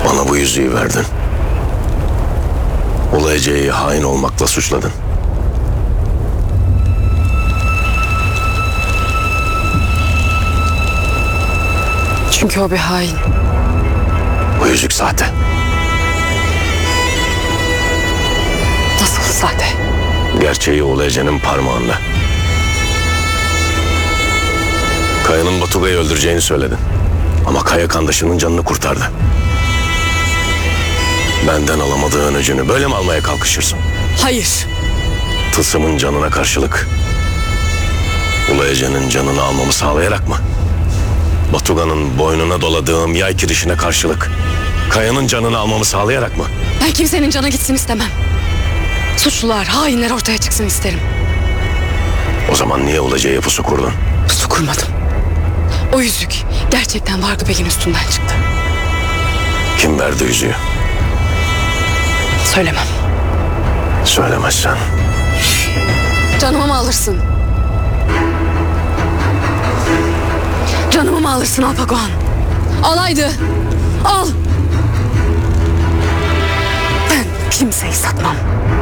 Bana bu yüzüğü verdin. Ulu Ece'yi hain olmakla suçladın. Çünkü o bir hain. Bu yüzük sahte. Nasıl sahte? Gerçeği Ulu Ece'nin parmağında. Kaya'nın Batuga'yı öldüreceğini söyledin. Ama Kaya kandaşının canını kurtardı. Benden alamadığın öcünü böyle mi almaya kalkışırsın? Hayır. Tılsım'ın canına karşılık Ulu Ece'nin canını almamı sağlayarak mı? Batuga'nın boynuna doladığım yay kirişine karşılık Kaya'nın canını almamı sağlayarak mı? Ben kimsenin canı gitsin istemem. Suçlular, hainler ortaya çıksın isterim. O zaman niye Ulu Ece'ye pusu kurdun? Pusu kurmadım. O yüzük gerçekten Vargı Bey'in üstünden çıktı. Kim verdi yüzüğü? Söylemem. Söylemezsen. Canımı mı alırsın? Canımı mı alırsın Alpagohan? Al haydi. Al. Ben kimseyi satmam.